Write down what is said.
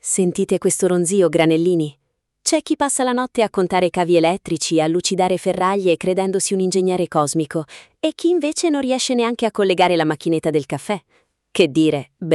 Sentite questo ronzio, granellini? C'è chi passa la notte a contare cavi elettrici, a lucidare ferraglie credendosi un ingegnere cosmico, e chi invece non riesce neanche a collegare la macchinetta del caffè. Che dire,